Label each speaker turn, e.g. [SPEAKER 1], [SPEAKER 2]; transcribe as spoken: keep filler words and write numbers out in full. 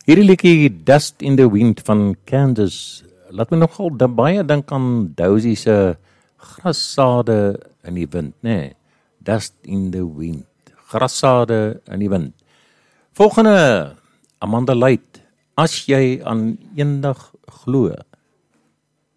[SPEAKER 1] Hierdie liedjie Dust in the Wind van Kansas, laat my nogal baie dink aan Dousie se grassade in die wind, nê? Nee, Dust in the Wind, grassade in die wind. Volgende, Amanda Luit, As jy aan eendag glo.